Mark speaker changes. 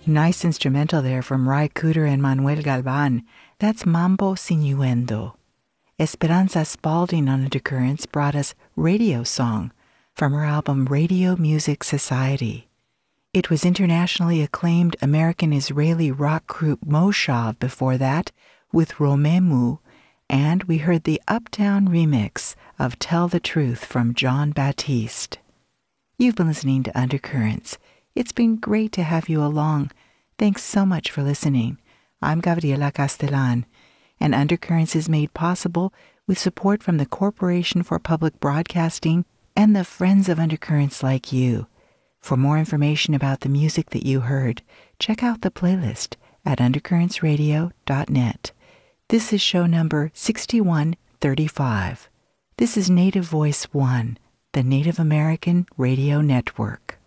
Speaker 1: Nice instrumental there from Ry Cooder and Manuel Galvan. That's Mambo Sinuendo. Esperanza Spalding on Undercurrents brought us Radio Song from her album Radio Music Society. It was internationally acclaimed American-Israeli rock group Moshav before that with Romemu, and we heard the Uptown remix of Tell the Truth from John Baptiste. You've been listening to Undercurrents. It's been great to have you along. Thanks so much for listening. I'm Gabriela Castellan, and Undercurrents is made possible with support from the Corporation for Public Broadcasting and the friends of Undercurrents like you. For more information about the music that you heard, check out the playlist at undercurrentsradio.net. This is show number 6135. This is Native Voice One, the Native American Radio Network.